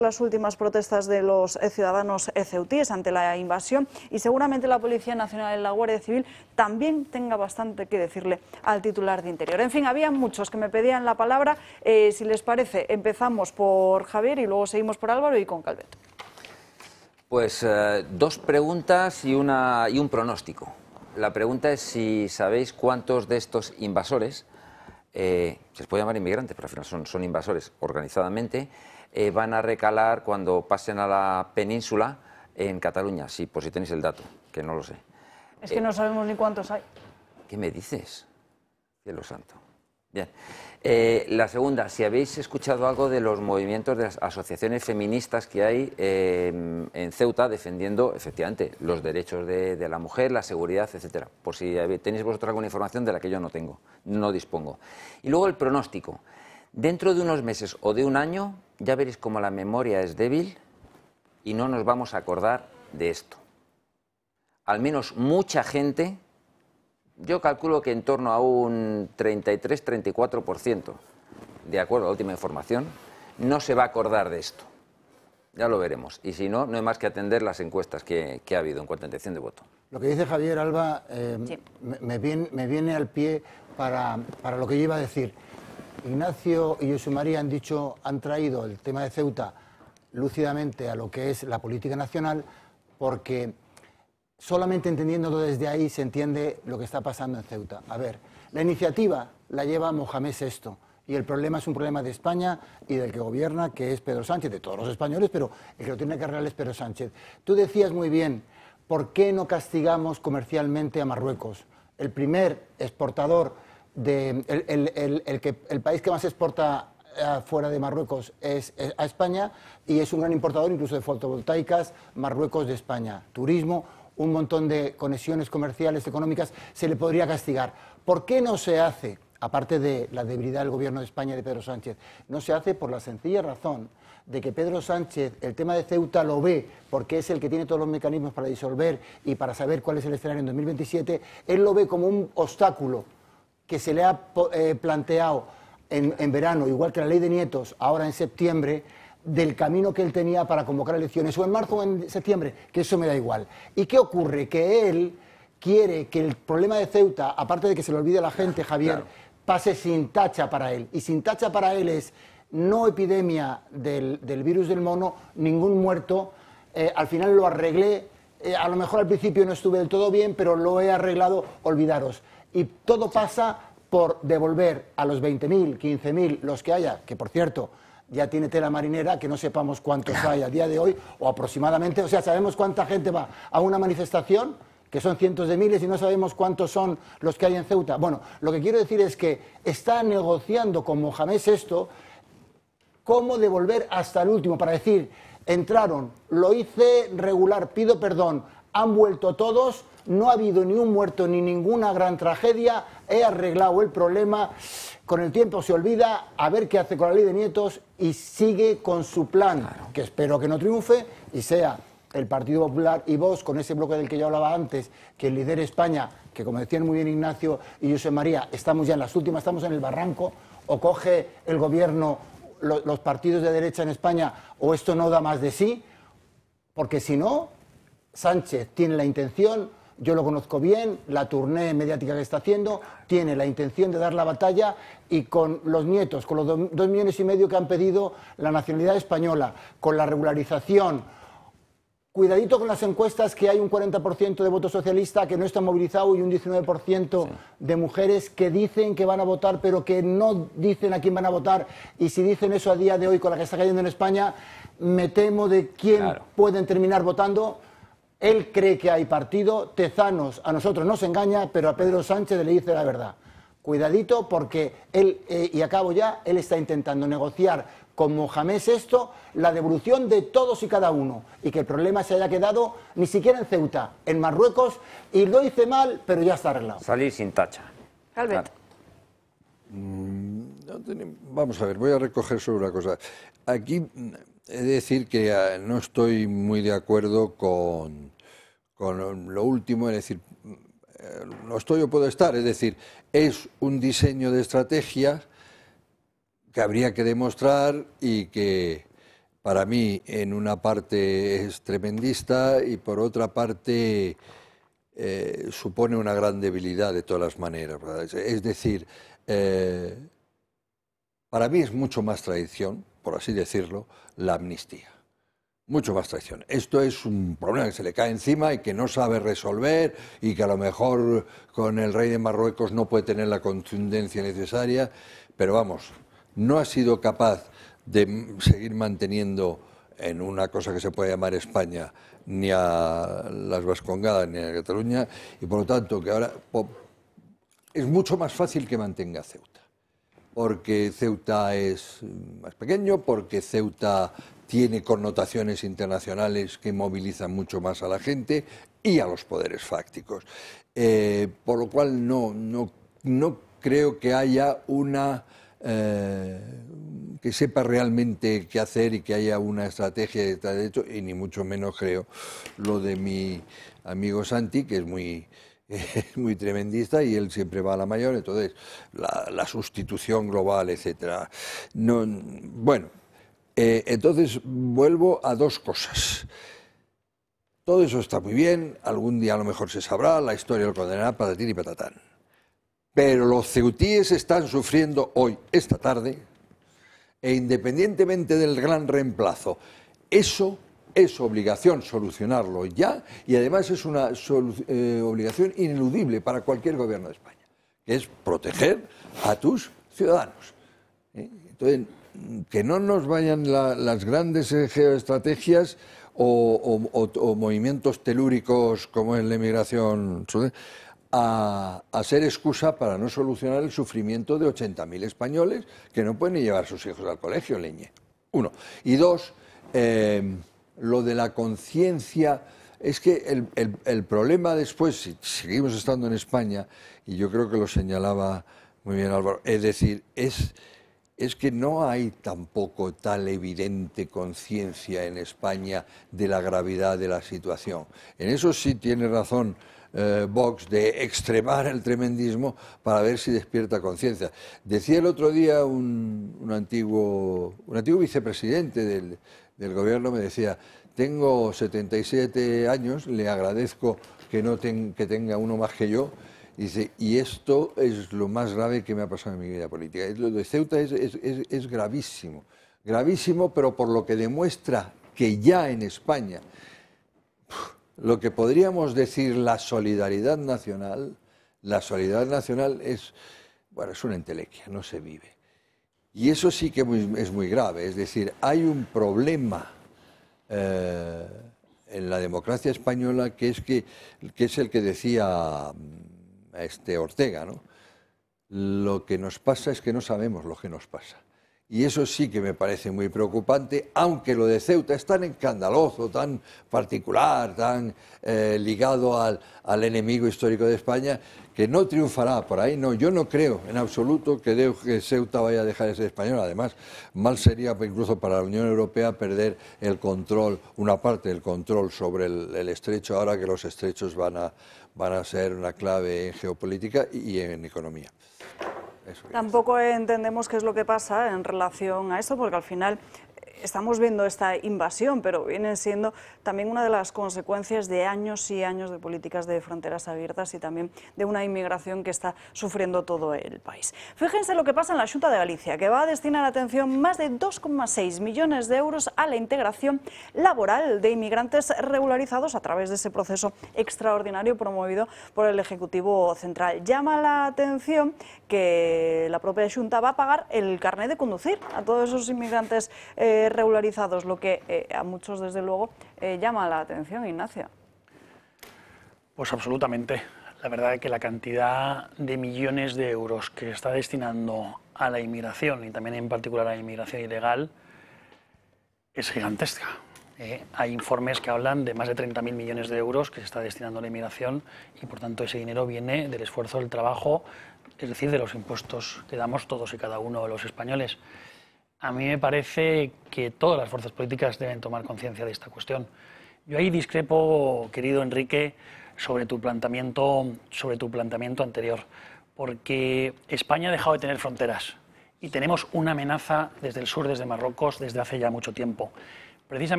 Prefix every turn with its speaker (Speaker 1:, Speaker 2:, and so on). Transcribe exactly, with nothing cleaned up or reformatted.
Speaker 1: Las últimas protestas de los ciudadanos ceutíes ante la invasión y seguramente la Policía Nacional y la Guardia Civil también tenga bastante que decirle al titular de Interior. En fin, había muchos que me pedían la palabra. Eh, si les parece, empezamos por Javier y luego seguimos por Álvaro y con Calvet.
Speaker 2: Pues eh, dos preguntas y, una, y un pronóstico. La pregunta es si sabéis cuántos de estos invasores, eh, se les puede llamar inmigrantes, pero al final son, son invasores organizadamente, eh, van a recalar cuando pasen a la península en Cataluña, sí, por si tenéis el dato, que no lo sé.
Speaker 1: Es que eh, no sabemos ni cuántos hay.
Speaker 2: ¿Qué me dices? Cielo santo. Bien. Eh, la segunda, si habéis escuchado algo de los movimientos de las asociaciones feministas que hay eh, en Ceuta defendiendo efectivamente los derechos de, de la mujer, la seguridad, etcétera. Por si tenéis vosotros alguna información de la que yo no tengo, no dispongo. Y luego el pronóstico. Dentro de unos meses o de un año ya veréis cómo la memoria es débil y no nos vamos a acordar de esto. Al menos mucha gente... Yo calculo que en torno a un treinta y tres a treinta y cuatro por ciento, de acuerdo a la última información, no se va a acordar de esto. Ya lo veremos. Y si no, no hay más que atender las encuestas que, que ha habido en cuanto a intención de voto.
Speaker 3: Lo que dice Javier, Alba, eh,
Speaker 1: sí.
Speaker 3: me, me, viene, me viene al pie para, para lo que yo iba a decir. Ignacio y José María han dicho, han traído el tema de Ceuta lúcidamente a lo que es la política nacional, porque... solamente entendiéndolo desde ahí se entiende lo que está pasando en Ceuta. A ver, la iniciativa la lleva Mohamed sexto y el problema es un problema de España y del que gobierna, que es Pedro Sánchez, de todos los españoles, pero el que lo tiene que arreglar es Pedro Sánchez. Tú decías muy bien, ¿por qué no castigamos comercialmente a Marruecos? El primer exportador, de, el, el, el, el, que, el país que más exporta fuera de Marruecos es, es a España y es un gran importador incluso de fotovoltaicas, Marruecos de España, turismo, un montón de conexiones comerciales, económicas, se le podría castigar. ¿Por qué no se hace, aparte de la debilidad del gobierno de España y de Pedro Sánchez? No se hace por la sencilla razón de que Pedro Sánchez el tema de Ceuta lo ve porque es el que tiene todos los mecanismos para disolver y para saber cuál es el escenario en dos mil veintisiete, él lo ve como un obstáculo que se le ha eh, planteado en, en verano, igual que la ley de nietos, ahora en septiembre, del camino que él tenía para convocar elecciones, o en marzo o en septiembre, que eso me da igual. ¿Y qué ocurre? Que él quiere que el problema de Ceuta, aparte de que se le olvide a la gente, Javier, claro, pase sin tacha para él. Y sin tacha para él es no epidemia del, del virus del mono, ningún muerto, eh, al final lo arreglé, eh, a lo mejor al principio no estuve del todo bien, pero lo he arreglado, olvidaros. Y todo pasa por devolver a los veinte mil, quince mil, los que haya, que por cierto... ya tiene tela marinera, que no sepamos cuántos hay a día de hoy, o aproximadamente, o sea, sabemos cuánta gente va a una manifestación, que son cientos de miles, y no sabemos cuántos son los que hay en Ceuta. Bueno, lo que quiero decir es que está negociando con Mohamed sexto cómo devolver hasta el último, para decir, entraron, lo hice regular, pido perdón, han vuelto todos, no ha habido ni un muerto ni ninguna gran tragedia, he arreglado el problema... Con el tiempo se olvida, a ver qué hace con la ley de nietos y sigue con su plan, claro, que espero que no triunfe y sea el Partido Popular y Vox, con ese bloque del que yo hablaba antes, que lidere España, que como decían muy bien Ignacio y José María, estamos ya en las últimas, estamos en el barranco, o coge el gobierno lo, los partidos de derecha en España, o esto no da más de sí, porque si no, Sánchez tiene la intención... Yo lo conozco bien, la tournée mediática que está haciendo, tiene la intención de dar la batalla y con los nietos, con los do, dos millones y medio que han pedido la nacionalidad española, con la regularización, cuidadito con las encuestas que hay un cuarenta por ciento de voto socialista que no está movilizado y un diecinueve por ciento sí. de mujeres que dicen que van a votar pero que no dicen a quién van a votar y si dicen eso a día de hoy con la que está cayendo en España, me temo de quién claro. pueden terminar votando. Él cree que hay partido, Tezanos a nosotros nos engaña, pero a Pedro Sánchez le dice la verdad. Cuidadito porque él, eh, y acabo ya, él está intentando negociar con Mohamed sexto la devolución de todos y cada uno y que el problema se haya quedado ni siquiera en Ceuta, en Marruecos, y lo hice mal, pero ya está arreglado.
Speaker 2: Salir sin tacha.
Speaker 1: Calvet.
Speaker 4: Mm, no tenemos, vamos a ver, voy a recoger sobre una cosa. Aquí... He de decir que uh, no estoy muy de acuerdo con, con lo último, es decir, eh, no estoy o puedo estar, es decir, es un diseño de estrategia que habría que demostrar y que para mí, en una parte es tremendista y por otra parte eh, supone una gran debilidad de todas las maneras, ¿verdad? Es decir, eh, para mí es mucho más traición, por así decirlo, la amnistía. Mucho más traición. Esto es un problema que se le cae encima y que no sabe resolver y que a lo mejor con el rey de Marruecos no puede tener la contundencia necesaria, pero vamos, no ha sido capaz de seguir manteniendo en una cosa que se puede llamar España ni a las Vascongadas ni a Cataluña, y por lo tanto que ahora es mucho más fácil que mantenga Ceuta, porque Ceuta es más pequeño, porque Ceuta tiene connotaciones internacionales que movilizan mucho más a la gente y a los poderes fácticos. Eh, por lo cual no, no, no creo que haya una... Eh, que sepa realmente qué hacer y que haya una estrategia de derecho, y ni mucho menos creo lo de mi amigo Santi, que es muy... es muy tremendista y él siempre va a la mayor, entonces la, la sustitución global, etcétera. No, bueno, eh, entonces vuelvo a dos cosas. Todo eso está muy bien, algún día a lo mejor se sabrá, la historia lo condenará, patatín y patatán. Pero los ceutíes están sufriendo hoy, esta tarde, e independientemente del gran reemplazo, eso es obligación solucionarlo ya, y además es una eh, obligación ineludible para cualquier gobierno de España, que es proteger a tus ciudadanos. ¿Eh? Entonces, que no nos vayan la, las grandes geoestrategias o, o, o, o movimientos telúricos como es la inmigración a, a ser excusa para no solucionar el sufrimiento de ochenta mil españoles que no pueden ni llevar a sus hijos al colegio, leñe. Uno. Y dos, eh, lo de la conciencia, es que el, el, el problema después, si seguimos estando en España, y yo creo que lo señalaba muy bien Álvaro, es decir, es, es que no hay tampoco tal evidente conciencia en España de la gravedad de la situación. En eso sí tiene razón eh, Vox, de extremar el tremendismo para ver si despierta conciencia. Decía el otro día un, un, antiguo, un antiguo vicepresidente del, del gobierno, me decía: tengo setenta y siete años, le agradezco que, no ten, que tenga uno más que yo. Y dice, y esto es lo más grave que me ha pasado en mi vida política. Lo de Ceuta es, es, es, es gravísimo, gravísimo, pero por lo que demuestra que ya en España, lo que podríamos decir la solidaridad nacional, la solidaridad nacional es, bueno, es una entelequia, no se vive. Y eso sí que muy, es muy grave, es decir, hay un problema Eh, en la democracia española que es, que, que es el que decía este Ortega, ¿no? Lo que nos pasa es que no sabemos lo que nos pasa. Y eso sí que me parece muy preocupante, aunque lo de Ceuta es tan escandaloso, tan particular, tan eh, ligado al, al enemigo histórico de España, que no triunfará por ahí. No, yo no creo en absoluto que, de, que Ceuta vaya a dejar de ser español. Además, mal sería incluso para la Unión Europea perder el control, una parte del control sobre el, el estrecho, ahora que los estrechos van a, van a ser una clave en geopolítica y en economía. Eso.
Speaker 1: Tampoco entendemos qué es lo que pasa en relación a esto, porque al final estamos viendo esta invasión, pero viene siendo también una de las consecuencias de años y años de políticas de fronteras abiertas y también de una inmigración que está sufriendo todo el país. Fíjense lo que pasa en la Xunta de Galicia, que va a destinar atención más de dos coma seis millones de euros a la integración laboral de inmigrantes regularizados a través de ese proceso extraordinario promovido por el Ejecutivo Central. Llama la atención que la propia Xunta va a pagar el carnet de conducir a todos esos inmigrantes eh, regularizados, lo que eh, a muchos desde luego eh, llama la atención, Ignacio.
Speaker 5: Pues absolutamente. La verdad es que la cantidad de millones de euros que está destinando a la inmigración y también en particular a la inmigración ilegal es gigantesca. Eh, hay informes que hablan de más de treinta mil millones de euros que se está destinando a la inmigración y por tanto ese dinero viene del esfuerzo, del trabajo, es decir, de los impuestos que damos todos y cada uno de los españoles. A mí me parece que todas las fuerzas políticas deben tomar conciencia de esta cuestión. Yo ahí discrepo, querido Enrique, sobre tu planteamiento, sobre tu planteamiento anterior, porque España ha dejado de tener fronteras y tenemos una amenaza desde el sur, desde Marruecos, desde hace ya mucho tiempo. Precisamente